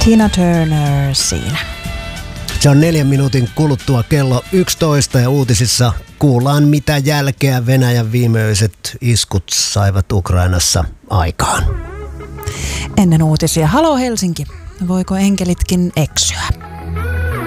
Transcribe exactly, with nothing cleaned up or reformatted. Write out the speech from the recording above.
Tina Turner siinä. Se on neljän minuutin kuluttua kello yksitoista ja uutisissa kuullaan, mitä jälkeä Venäjän viimeiset iskut saivat Ukrainassa aikaan. Ennen uutisia, halo Helsinki, voiko enkelitkin eksyä?